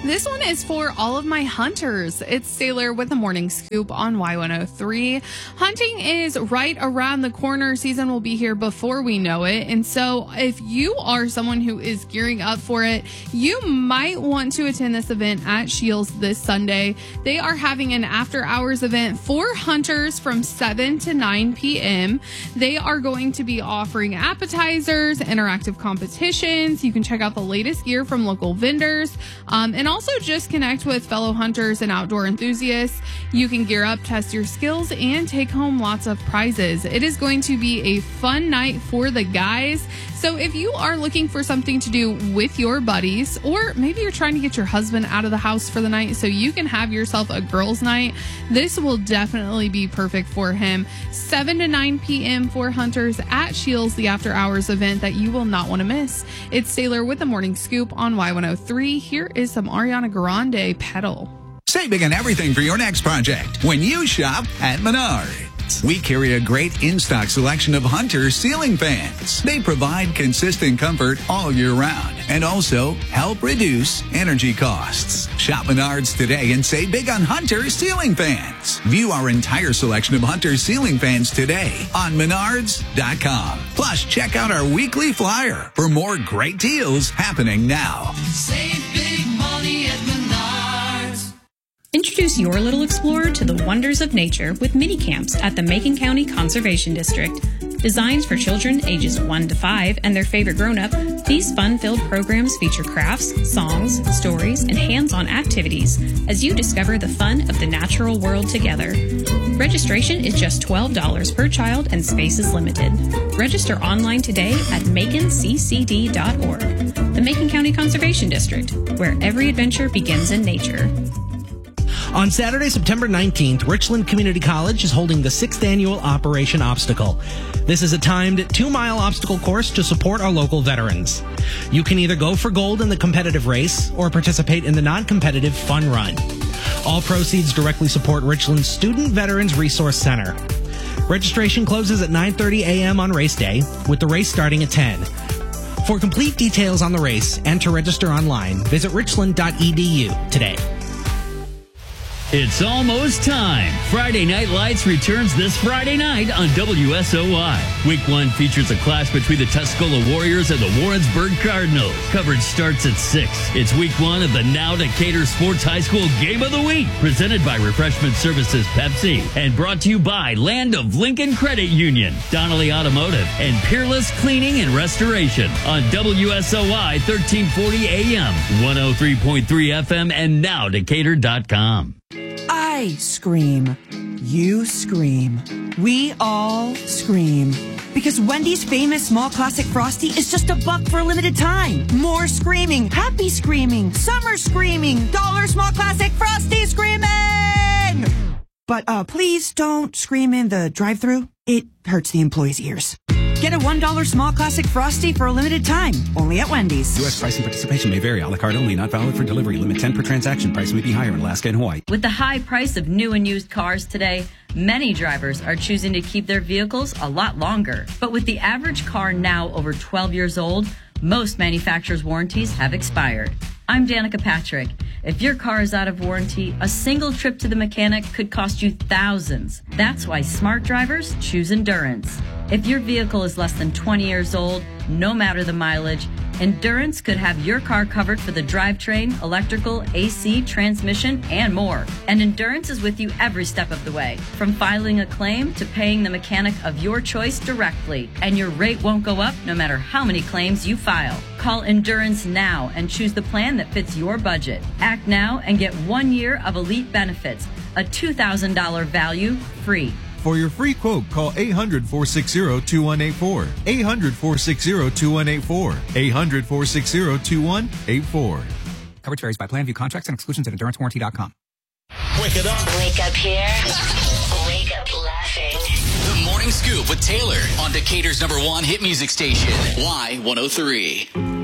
This one is for all of my hunters. It's Taylor with the Morning Scoop on Y103. Hunting is right around the corner. Season will be here before we know it. And so if you are someone who is gearing up for it, you might want to attend this event at Shields this Sunday. They are having an after hours event for hunters from 7 to 9 p.m. They are going to be offering appetizers, interactive competitions. You can check out the latest gear from local vendors, and also just connect with fellow hunters and outdoor enthusiasts. You can gear up, test your skills, and take home lots of prizes. It is going to be a fun night for the guys. So if you are looking for something to do with your buddies, or maybe you're trying to get your husband out of the house for the night so you can have yourself a girls' night, this will definitely be perfect for him. 7 to 9 p.m. for hunters at Shields, the after hours event that you will not want to miss. It's Taylor with the Morning Scoop on Y103. Here is some Ariana Grande, Pedal. Save big on everything for your next project when you shop at Menards. We carry a great in-stock selection of Hunter ceiling fans. They provide consistent comfort all year round and also help reduce energy costs. Shop Menards today and save big on Hunter ceiling fans. View our entire selection of Hunter ceiling fans today on Menards.com. Plus, check out our weekly flyer for more great deals happening now. Save big money at Menards. Introduce your little explorer to the wonders of nature with mini camps at the Macon County Conservation District. Designed for children ages 1 to 5 and their favorite grown-up, these fun-filled programs feature crafts, songs, stories, and hands-on activities as you discover the fun of the natural world together. Registration is just $12 per child and space is limited. Register online today at maconcd.org. The Macon County Conservation District, where every adventure begins in nature. On Saturday, September 19th, Richland Community College is holding the 6th annual Operation Obstacle. This is a timed 2-mile obstacle course to support our local veterans. You can either go for gold in the competitive race or participate in the non-competitive fun run. All proceeds directly support Richland's Student Veterans Resource Center. Registration closes at 9:30 a.m. on race day, with the race starting at 10. For complete details on the race and to register online, visit richland.edu today. It's almost time. Friday Night Lights returns this Friday night on WSOY. Week 1 features a clash between the Tuscola Warriors and the Warrensburg Cardinals. Coverage starts at 6. It's week 1 of the Now Decatur Sports High School Game of the Week, presented by Refreshment Services Pepsi and brought to you by Land of Lincoln Credit Union, Donnelly Automotive, and Peerless Cleaning and Restoration on WSOY 1340 AM, 103.3 FM, and nowdecatur.com. I scream. You scream. We all scream. Because Wendy's famous small classic Frosty is just $1 for a limited time. More screaming. Happy screaming. Summer screaming. Dollar small classic Frosty screaming! But please don't scream in the drive-thru. It hurts the employees' ears. Get a $1 small classic Frosty for a limited time. Only at Wendy's. U.S. price and participation may vary. A la carte only. Not valid for delivery. Limit 10 per transaction. Price may be higher in Alaska and Hawaii. With the high price of new and used cars today, many drivers are choosing to keep their vehicles a lot longer. But with the average car now over 12 years old, most manufacturers' warranties have expired. I'm Danica Patrick. If your car is out of warranty, a single trip to the mechanic could cost you thousands. That's why smart drivers choose Endurance. If your vehicle is less than 20 years old, no matter the mileage, Endurance could have your car covered for the drivetrain, electrical, AC, transmission, and more. And Endurance is with you every step of the way, from filing a claim to paying the mechanic of your choice directly. And your rate won't go up no matter how many claims you file. Call Endurance now and choose the plan that fits your budget. Act now and get 1 year of elite benefits, a $2,000 value free. For your free quote, call 800-460-2184. 800-460-2184. 800-460-2184. Coverage varies by plan. View contracts and exclusions at EnduranceWarranty.com. Wake it up. Wake up here. Wake up laughing. The Morning Scoop with Taylor on Decatur's #1 hit music station, Y103.